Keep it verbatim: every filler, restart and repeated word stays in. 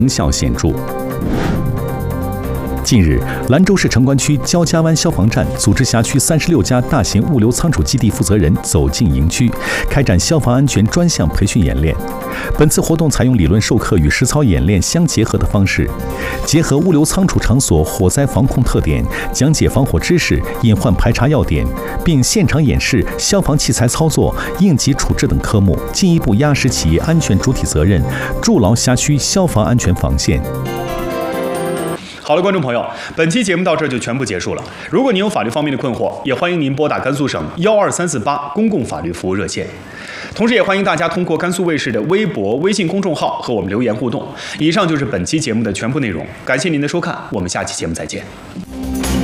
成效显著。近日，兰州市城关区焦家湾消防站组织辖区三十六家大型物流仓储基地负责人走进营区，开展消防安全专项培训演练。本次活动采用理论授课与实操演练相结合的方式，结合物流仓储场所火灾防控特点，讲解防火知识、隐患排查要点，并现场演示消防器材操作、应急处置等科目，进一步压实企业安全主体责任，筑牢辖区消防安全防线。 好了，观众朋友，本期节目到这就全部结束了。如果您有法律方面的困惑，也欢迎您拨打甘肃省幺二三四八公共法律服务热线。同时，也欢迎大家通过甘肃卫视的微博、微信公众号和我们留言互动。以上就是本期节目的全部内容，感谢您的收看，我们下期节目再见。